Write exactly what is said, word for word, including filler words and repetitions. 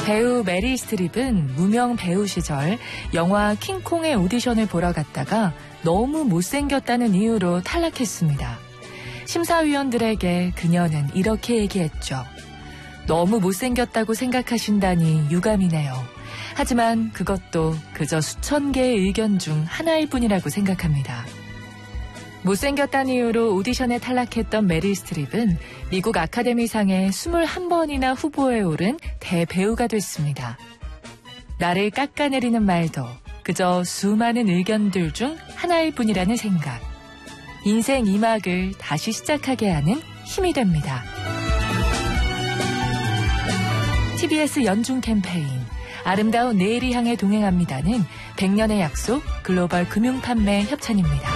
배우 메리 스트립은 무명 배우 시절 영화 킹콩의 오디션을 보러 갔다가 너무 못생겼다는 이유로 탈락했습니다. 심사위원들에게 그녀는 이렇게 얘기했죠. 너무 못생겼다고 생각하신다니 유감이네요. 하지만 그것도 그저 수천 개의 의견 중 하나일 뿐이라고 생각합니다. 못생겼다는 이유로 오디션에 탈락했던 메릴 스트립은 미국 아카데미상에 이십일 번이나 후보에 오른 대배우가 됐습니다. 나를 깎아내리는 말도 그저 수많은 의견들 중 하나일 뿐이라는 생각. 인생 이 막을 다시 시작하게 하는 힘이 됩니다. 티비에스 연중 캠페인 아름다운 내일을 향해 동행합니다는 백 년의 약속 글로벌 금융판매 협찬입니다.